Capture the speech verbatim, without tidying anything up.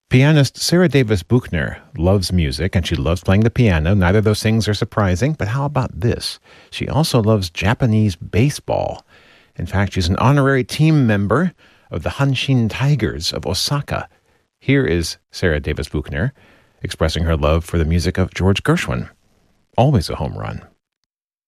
Pianist Sarah Davis Buchner loves music and she loves playing the piano. Neither of those things are surprising, but how about this? She also loves Japanese baseball. In fact, she's an honorary team member of the Hanshin Tigers of Osaka. Here is Sarah Davis Buchner expressing her love for the music of George Gershwin. Always a home run.